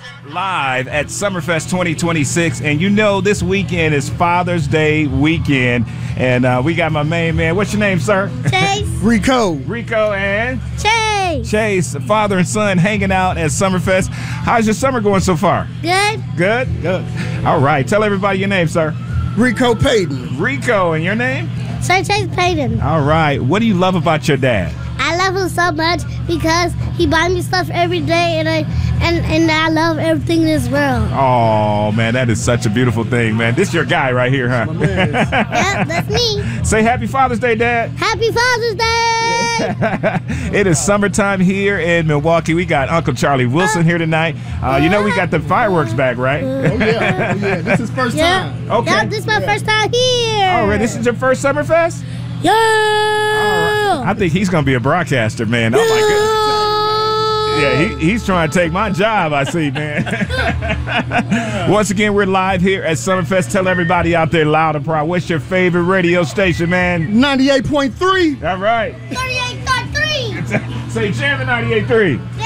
live at Summerfest 2026. And you know this weekend is Father's Day weekend. And we got my main man. What's your name, sir? Chase. Rico. Rico and? Chase. Chase, father and son hanging out at Summerfest. How's your summer going so far? Good. Good? Good. All right. Tell everybody your name, sir. Rico Payton. Rico, and your name? Sir Chase Payton. All right. What do you love about your dad? I love him so much because he buys me stuff every day, and I love everything in this world. Oh, man, that is such a beautiful thing, man. This your guy right here, huh? Yep, that's me. Say Happy Father's Day, Dad. Happy Father's Day! It is summertime here in Milwaukee. We got Uncle Charlie Wilson here tonight. You know we got the fireworks back, right? Oh, yeah. This is first time. Okay. Yep, this is my first time here. All right, this is your first Summerfest? Yeah. I think he's going to be a broadcaster, man. Oh, my goodness. Yeah, he's trying to take my job, I see, man. Once again, we're live here at Summerfest. Tell everybody out there loud and proud, what's your favorite radio station, man? 98.3. All right. 38.3. Say Jammin' 98.3. 38.3.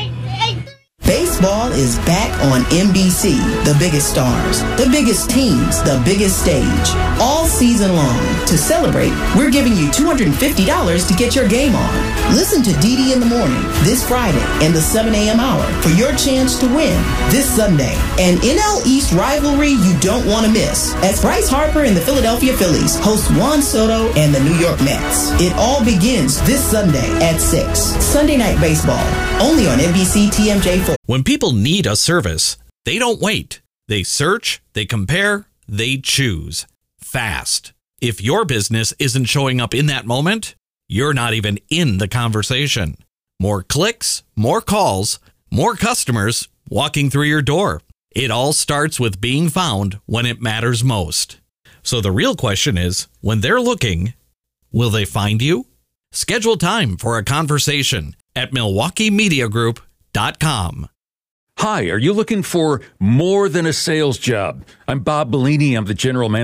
Baseball is back on NBC. The biggest stars, the biggest teams, the biggest stage. All season long. To celebrate, we're giving you $250 to get your game on. Listen to DD in the Morning this Friday in the 7 a.m. hour for your chance to win this Sunday. An NL East rivalry you don't want to miss, as Bryce Harper and the Philadelphia Phillies host Juan Soto and the New York Mets. It all begins this Sunday at 6. Sunday Night Baseball, only on NBC TMJ4. When people need a service, they don't wait. They search, they compare, they choose. Fast. If your business isn't showing up in that moment, you're not even in the conversation. More clicks, more calls, more customers walking through your door. It all starts with being found when it matters most. So the real question is, when they're looking, will they find you? Schedule time for a conversation at MilwaukeeMediaGroup.com. Hi, are you looking for more than a sales job? I'm Bob Bellini. I'm the general manager